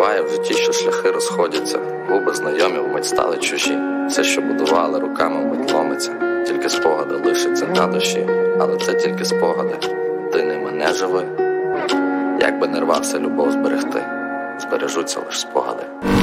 Буває в житті, що шляхи розходяться, губи знайомі вмить стали чужі. Все, що будували руками, вмить ломиться. Тільки спогади лишаться на душі, але це тільки спогади. Ти ними не живи. Як би не рвався любов зберегти, збережуться лиш спогади.